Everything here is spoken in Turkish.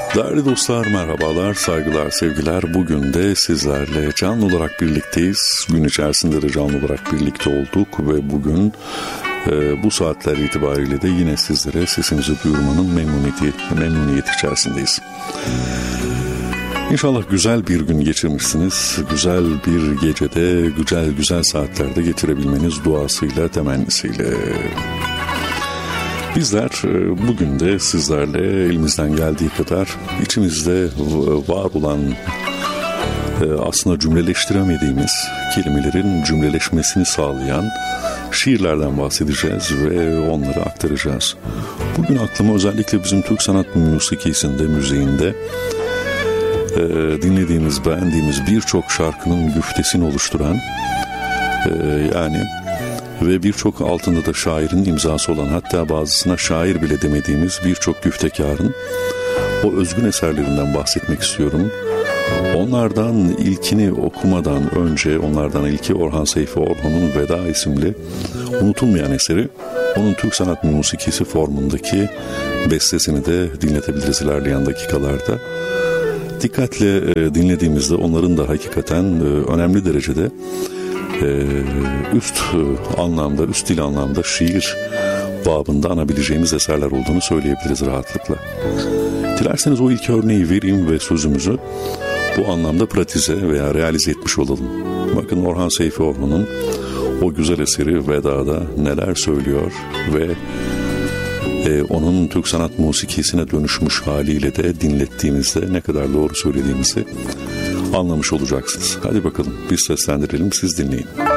Değerli dostlar, merhabalar, saygılar, sevgiler. Bugün de sizlerle canlı olarak birlikteyiz. Gün içerisinde de canlı olarak birlikte olduk ve bugün bu saatler itibariyle de yine sizlere sesimizi duyurmanın memnuniyet içerisindeyiz. İnşallah güzel bir gün geçirmişsiniz. Güzel bir gecede, güzel saatlerde geçirebilmeniz duasıyla, temennisiyle. Bizler bugün de sizlerle elimizden geldiği kadar içimizde var olan aslında cümleleştiremediğimiz kelimelerin cümleleşmesini sağlayan şiirlerden bahsedeceğiz ve onları aktaracağız. Bugün aklıma özellikle bizim Türk sanat müziğinde dinlediğimiz, beğendiğimiz birçok şarkının güftesini oluşturan ve birçok altında da şairin imzası olan, hatta bazısına şair bile demediğimiz birçok güftekarın o özgün eserlerinden bahsetmek istiyorum. Onlardan ilkini okumadan önce, onlardan ilki Orhan Seyfi Orhun'un Veda isimli unutulmayan eseri, onun Türk sanat müziği formundaki bestesini de dinletebiliriz ilerleyen dakikalarda. Dikkatle dinlediğimizde onların da hakikaten önemli derecede üst dil anlamda şiir babında anabileceğimiz eserler olduğunu söyleyebiliriz rahatlıkla. Dilerseniz o ilk örneği vereyim ve sözümüzü bu anlamda pratize veya realize etmiş olalım. Bakın Orhan Seyfi Orhun'un o güzel eseri Veda'da neler söylüyor ve onun Türk sanat musikisine dönüşmüş haliyle de dinlettiğimizde ne kadar doğru söylediğimizi anlamış olacaksınız. Hadi bakalım biz seslendirelim, siz dinleyin.